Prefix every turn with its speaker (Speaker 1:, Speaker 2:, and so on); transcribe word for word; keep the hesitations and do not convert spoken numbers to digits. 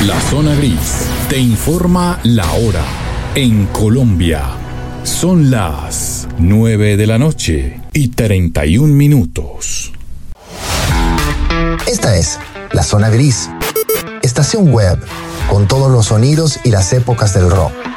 Speaker 1: La Zona Gris te informa la hora. En Colombia son las nueve de la noche y treinta y un minutos.
Speaker 2: Esta es La Zona Gris, estación web con todos los sonidos y las épocas del rock.